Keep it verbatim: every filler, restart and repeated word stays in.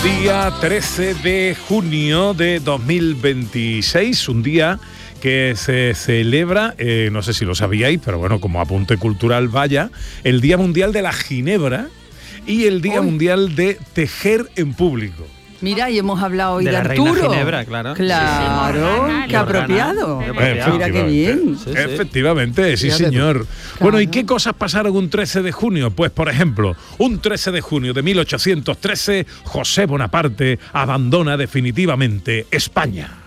Día trece de junio de dos mil veintiséis, un día que se celebra, eh, no sé si lo sabíais, pero bueno, como apunte cultural vaya, el Día Mundial de la Ginebra y el Día Uy. Mundial de Tejer en Público. Mira, y hemos hablado hoy De de, la reina Arturo. Ginebra, claro. Claro, Sí, sí, qué apropiado. Qué apropiado. Mira qué bien. Sí, sí. Efectivamente, sí Fíjate tú. señor. Bueno, ¿y Claro. qué cosas pasaron un trece de junio? Pues por ejemplo, un trece de junio de mil ochocientos trece, José Bonaparte abandona definitivamente España.